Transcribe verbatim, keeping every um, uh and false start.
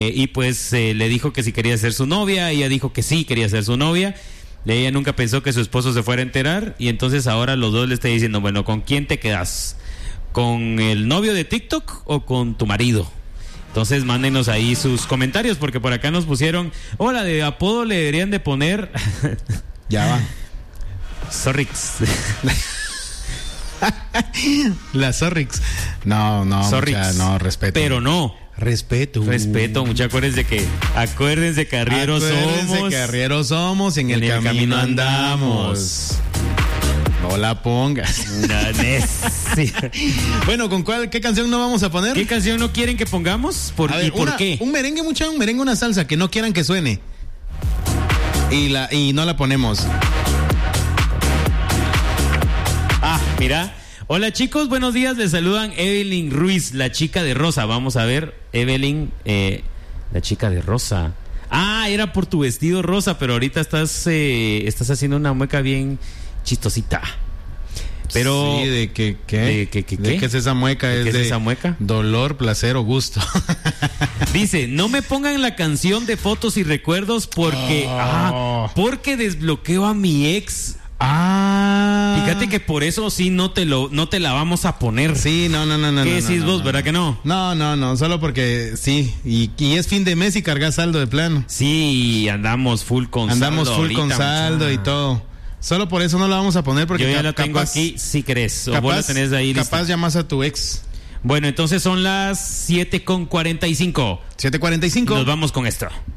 Eh, y pues eh, le dijo que si quería ser su novia, ella dijo que sí quería ser su novia. Ella nunca pensó que su esposo se fuera a enterar y entonces ahora los dos le están diciendo, bueno, ¿con quién te quedas? ¿Con el novio de TikTok o con tu marido? Entonces mándenos ahí sus comentarios porque por acá nos pusieron, hola, de apodo le deberían de poner... Ya va. Zorrix. La Zorrix. No, no, Zorrix. Mucha, no, respeto. Pero no. Respeto. Respeto, muchachos. Acuérdense que, acuérdense que arrieros Acuérdense somos. que arrieros somos y en, en el, el camino, camino andamos. No la pongas. Sí. Bueno, ¿con cuál, qué canción no vamos a poner? ¿Qué canción no quieren que pongamos? ¿Por, ver, ¿Y por una, qué? Un merengue, mucha, un merengue, una salsa que no quieran que suene. Y la, y no la ponemos. Ah, mira. Hola chicos, buenos días, les saludan Evelyn Ruiz, la chica de Rosa. Vamos a ver, Evelyn, eh, la chica de Rosa. Ah, era por tu vestido rosa, pero ahorita estás, eh, estás haciendo una mueca bien chistosita. Pero sí, de que ¿qué? ¿De que, que, ¿De qué es esa mueca? ¿De es, qué de es esa mueca? Dolor, placer o gusto. Dice, no me pongan la canción de fotos y recuerdos porque, oh. ah, porque desbloqueo a mi ex. Ah. Fíjate que por eso sí no te lo no te la vamos a poner. Sí, no, no, no, no. ¿Qué no, decís no, vos, no, verdad no. que no? No, no, no, solo porque sí, y, y es fin de mes y cargas saldo de plano. Sí, andamos full con andamos saldo. Andamos full ahorita, con saldo mucha. y todo. Solo por eso no la vamos a poner porque yo ya cap- la tengo capaz, aquí, si querés. O capaz, vos la tenés ahí lista. Capaz llamas a tu ex. Bueno, entonces son las siete con cuarenta y cinco. siete cuarenta y cinco. Nos vamos con esto.